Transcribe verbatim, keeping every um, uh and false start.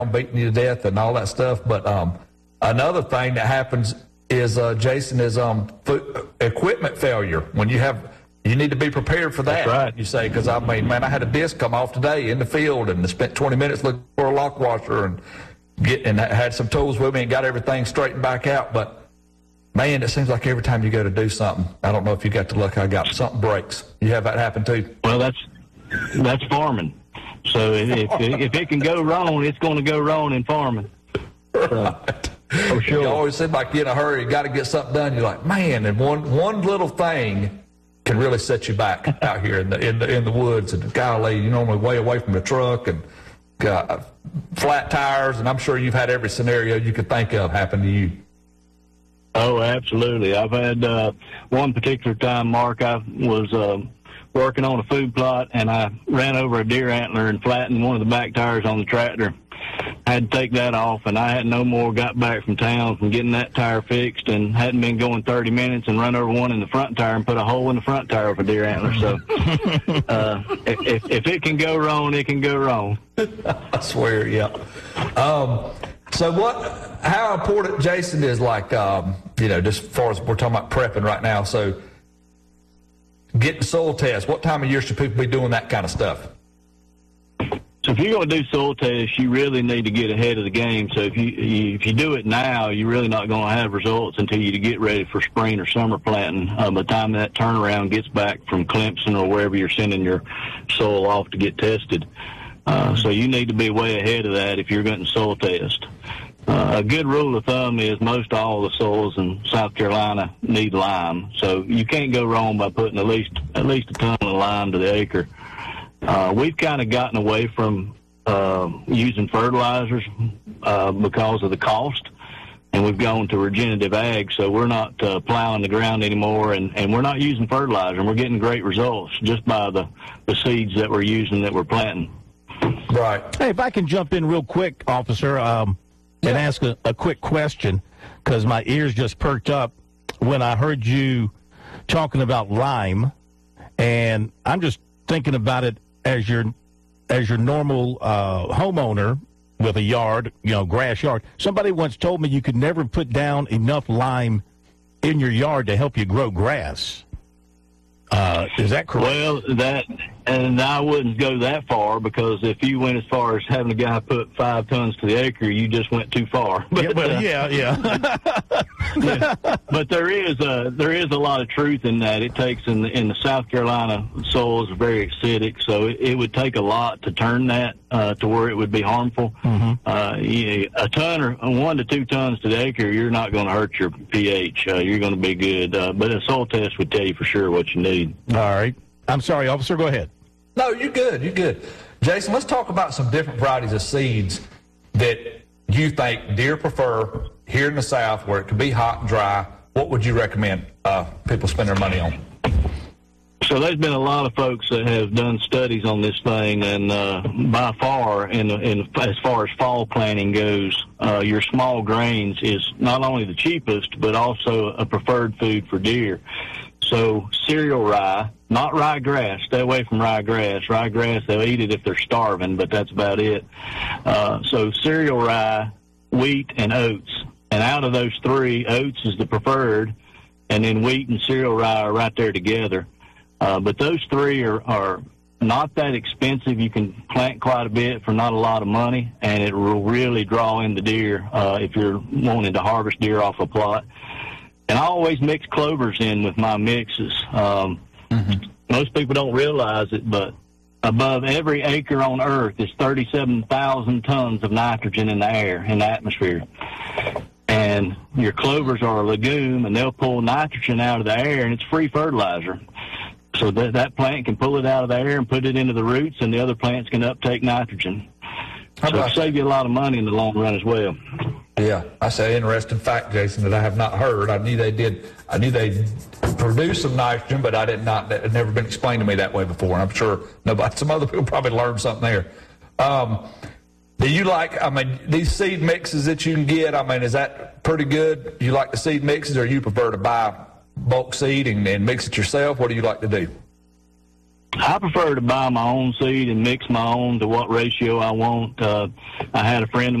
beating you to death and all that stuff. But um, another thing that happens is, uh, Jason, is um, food, equipment failure. When you have, you need to be prepared for that. That's right. You say, because I mean, man, I had a disc come off today in the field and spent twenty minutes looking for a lock washer and get and had some tools with me and got everything straightened back out. But man, it seems like every time you go to do something, I don't know if you got the luck I got, something breaks. You have that happen too? Well, that's that's farming. So if if, if it can go wrong, it's going to go wrong in farming. So, right. For sure. You always seem like you're in a hurry. You got to get something done. You're like, man, and one one little thing can really set you back out here in the in the in the woods. And golly, you normally way away from the truck and got flat tires. And I'm sure you've had every scenario you could think of happen to you. Oh, absolutely. I've had uh, one particular time, Mark, I was uh, working on a food plot, and I ran over a deer antler and flattened one of the back tires on the tractor. I had to take that off, and I had no more got back from town from getting that tire fixed, and hadn't been going thirty minutes and run over one in the front tire and put a hole in the front tire of a deer antler. So uh, if, if it can go wrong, it can go wrong. I swear, yeah. Um, so what, how important, Jason, is like, um, you know, just as far as we're talking about prepping right now, so getting soil tests, what time of year should people be doing that kind of stuff? So if you're going to do soil tests, you really need to get ahead of the game. So if you, you if you do it now, you're really not going to have results until you get ready for spring or summer planting. Uh, by the time that turnaround gets back from Clemson or wherever you're sending your soil off to get tested. Uh, so you need to be way ahead of that if you're going to soil test. Uh, a good rule of thumb is most all the soils in South Carolina need lime. So you can't go wrong by putting at least at least a ton of lime to the acre. Uh, we've kind of gotten away from uh, using fertilizers uh, because of the cost, and we've gone to regenerative ag, so we're not uh, plowing the ground anymore, and, and we're not using fertilizer, and we're getting great results just by the, the seeds that we're using that we're planting. Right. Hey, if I can jump in real quick, officer, um, and yeah. ask a, a quick question, because my ears just perked up when I heard you talking about lime, and I'm just thinking about it as your as your normal uh, homeowner with a yard, you know, grass yard. Somebody once told me you could never put down enough lime in your yard to help you grow grass. Uh, is that correct? Well, that, and I wouldn't go that far, because if you went as far as having a guy put five tons to the acre, you just went too far. But, yeah, but, uh, yeah, yeah. yeah. But there is a there is a lot of truth in that. It takes in the, in the South Carolina soil is very acidic, so it, it would take a lot to turn that uh, to where it would be harmful. Mm-hmm. Uh, yeah, a ton or one to two tons to the acre, you're not going to hurt your pH. Uh, you're going to be good. Uh, but a soil test would tell you for sure what you need. All right. I'm sorry, officer. Go ahead. No, you're good. You're good. Jason, let's talk about some different varieties of seeds that you think deer prefer here in the South, where it can be hot and dry. What would you recommend uh, people spend their money on? So there's been a lot of folks that have done studies on this thing, and uh, by far, in, in as far as fall planting goes, uh, your small grains is not only the cheapest, but also a preferred food for deer. So cereal rye, not ryegrass. Stay away from ryegrass. Ryegrass, they'll eat it if they're starving, but that's about it. Uh, so cereal rye, wheat, and oats. And out of those three, oats is the preferred, and then wheat and cereal rye are right there together. Uh, but those three are, are not that expensive. You can plant quite a bit for not a lot of money, and it will really draw in the deer uh, if you're wanting to harvest deer off a plot. And I always mix clovers in with my mixes. Um, mm-hmm. Most people don't realize it, but above every acre on Earth is thirty-seven thousand tons of nitrogen in the air, in the atmosphere. And your clovers are a legume, and they'll pull nitrogen out of the air, and it's free fertilizer. So that, that plant can pull it out of the air and put it into the roots, and the other plants can uptake nitrogen. So it'll save you a lot of money in the long run as well. Yeah, that's an interesting fact, Jason, that I have not heard. I knew they did. I knew they produce some nitrogen, but I did not. It had never been explained to me that way before. And I'm sure nobody, some other people probably learned something there. Um, do you like? I mean, these seed mixes that you can get. I mean, is that pretty good? You like the seed mixes, or you prefer to buy bulk seed and, and mix it yourself? What do you like to do? I prefer to buy my own seed and mix my own to what ratio I want. Uh, I had a friend of